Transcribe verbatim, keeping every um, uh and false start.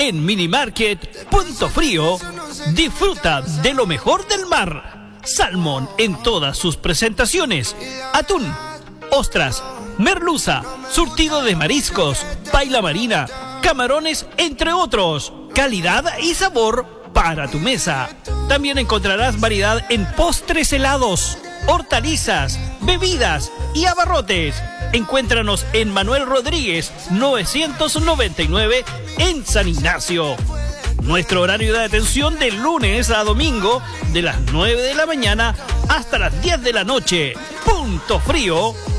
En Mini Market Punto Frío, disfruta de lo mejor del mar. Salmón en todas sus presentaciones. Atún, ostras, merluza, surtido de mariscos, paila marina, camarones, entre otros. Calidad y sabor para tu mesa. También encontrarás variedad en postres helados, hortalizas, bebidas y abarrotes. Encuéntranos en Manuel Rodríguez novecientos noventa y nueve en San Ignacio. Nuestro horario de atención de lunes a domingo de las nueve de la mañana hasta las diez de la noche. Punto Frío,